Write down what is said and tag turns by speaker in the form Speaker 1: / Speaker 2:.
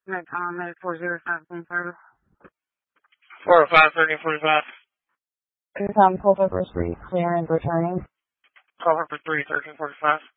Speaker 1: Medcom, Med 405 service.
Speaker 2: 405, 1345.
Speaker 1: Medcom, pulled over 3, clear and returning.
Speaker 2: Call her for 3, 1345.